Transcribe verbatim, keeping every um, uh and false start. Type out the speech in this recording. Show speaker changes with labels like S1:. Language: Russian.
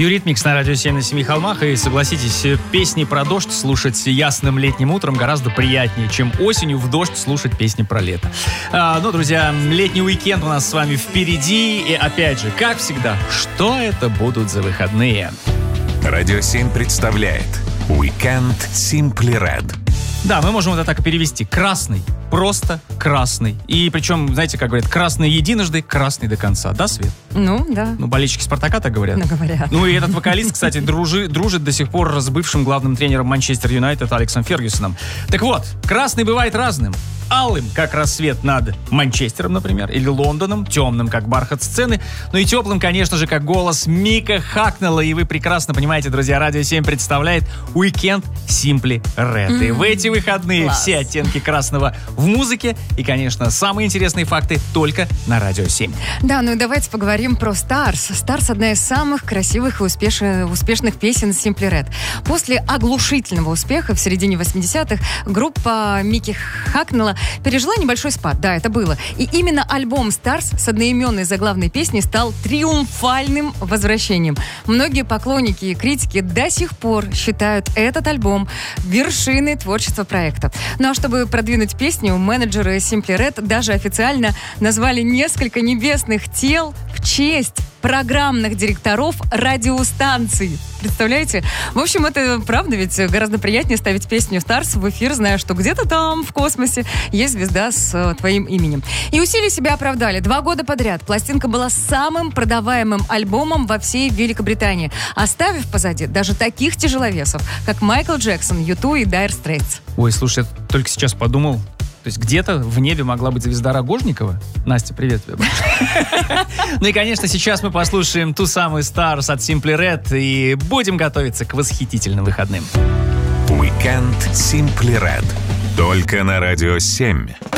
S1: Юритмикс на радио семь на семи холмах. И согласитесь, песни про дождь слушать ясным летним утром гораздо приятнее, чем осенью в дождь слушать песни про лето. А, ну, друзья, летний уикенд у нас с вами впереди. И опять же, как всегда, что это будут за выходные?
S2: Радио семь представляет Weekend Simply Red.
S1: Да, мы можем это так и перевести. Красный. Просто красный. И причем, знаете, как говорят, красный единожды, красный до конца. Да, Свет?
S3: Ну, да.
S1: Ну, болельщики «Спартака» так говорят.
S3: Ну, говорят.
S1: Ну, и этот вокалист, кстати, дружи, дружит до сих пор с бывшим главным тренером Манчестер Юнайтед Алексом Фергюсоном. Так вот, красный бывает разным. Алым, как рассвет над Манчестером, например, или Лондоном, темным, как бархат сцены, ну и теплым, конечно же, как голос Мика Хакнелла. И вы прекрасно понимаете, друзья, Радио семь представляет Weekend Simply Red. Mm-hmm. И в эти выходные
S3: Класс.
S1: Все оттенки красного в музыке и, конечно, самые интересные факты только на Радио семь.
S3: Да, ну и давайте поговорим про Stars. Stars — одна из самых красивых и успеш... успешных песен Simply Red. После оглушительного успеха в середине восьмидесятых группа Мики Хакнелла пережила небольшой спад. Да, это было. И именно альбом Stars с одноименной заглавной песней стал триумфальным возвращением. Многие поклонники и критики до сих пор считают этот альбом вершиной творчества проекта. Ну а чтобы продвинуть песню, менеджеры Simply Red даже официально назвали несколько небесных тел в честь программных директоров радиостанций. Представляете? В общем, это правда, ведь гораздо приятнее ставить песню Stars в эфир, зная, что где-то там, в космосе, есть звезда с э, твоим именем. И усилия себя оправдали. Два года подряд пластинка была самым продаваемым альбомом во всей Великобритании, оставив позади даже таких тяжеловесов, как Майкл Джексон, ю ту и Dire Straits.
S1: Ой, слушай, я только сейчас подумал, то есть где-то в небе могла быть звезда Рогожникова. Настя, привет тебе. Ну и, конечно, сейчас мы послушаем ту самую Stars от Simply Red и будем готовиться к восхитительным выходным.
S2: Weekend Simply Red. Только на Радио семь.